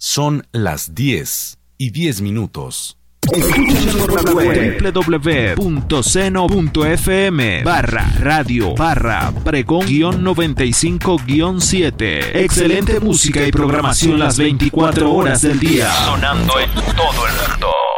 Son las 10:10. www.seno.fm/radio/pregón-95-7. Excelente música y programación las 24 horas del día. Sonando en todo el mundo.